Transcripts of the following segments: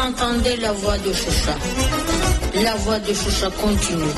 entendez la voix de Choucha. La voix de Choucha continue.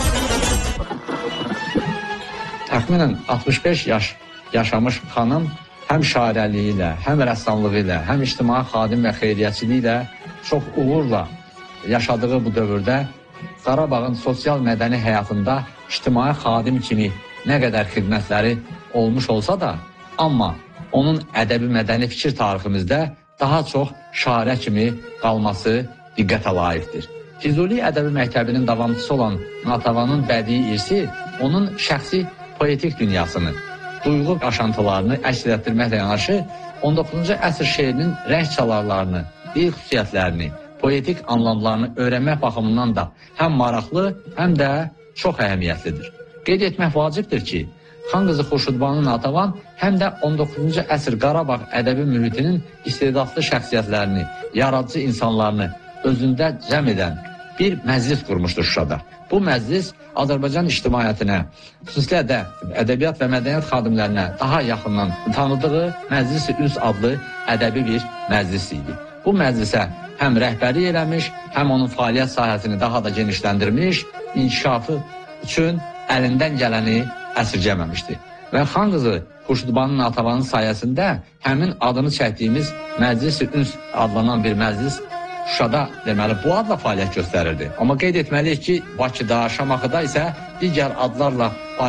Təxminən 65 yaş yaşamış xanım həm şairəliyi ilə, həm rəssamlığı ilə, həm ictimai xadim və xeyriyyəçiliyi ilə çox uğurla yaşadığı bu dövrdə Qarabağın sosial mədəni həyatında ictimai xadim kimi nə qədər xidmətləri olmuş olsa da, amma onun ədəbi mədəni fikir tariximizdə daha çox şairə kimi qalması diqqətə layiqdir. Füzuli ədəbi məktəbinin davamçısı olan Natavanın bədii irsi onun şəxsi poetik dünyasını, duyğu yaşantılarını əks etdirməklə yanaşı 19-cu əsr şeirinin rəng çalarlarını, dil xüsusiyyətlərini, poetik anlamlarını öyrənmək baxımından da həm maraqlı, həm də çox əhəmiyyətlidir. Qeyd etmək vacibdir ki, Xan qızı Xurşudbanu Natavan həm də 19-cu əsr Qarabağ ədəbi mühitinin istedadlı şəxsiyyətlərini, yaradıcı insanlarını özündə cəm edən bir məclis qurmuşdur Şuşada. Bu məclis Azərbaycan ictimaiyyətinə, xüsusilə də ədəbiyyat və mədəniyyət xadimlərinə daha yaxından tanıdığı Məclis-i Üns adlı ədəbi bir məclis idi. Bu məclisə həm rəhbərlik eləmiş, həm onun fəaliyyət sahəsini daha da genişləndirmiş, inkişafı üçün əlindən gələni əsirgəməmişdi. Və Xan qızı Xurşudbanu Natavanın sayəsində həmin adını çəkdiyimiz Məclis-i Üns adlanan bir məclis Şuşada deməli bu adla fəaliyyət göstərirdi. Amma qeyd etməliyik ki, Bakıda, Şamaxıda isə digər adlarla